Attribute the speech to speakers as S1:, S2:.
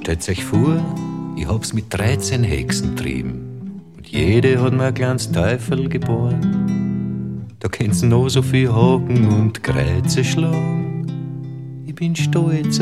S1: Stellt euch vor, ich hab's mit 13 Hexen trieben und jede hat mir ein kleines Teufel geboren. Da könnt's noch so viel Haken und Kreuze schlagen. Ich bin stolz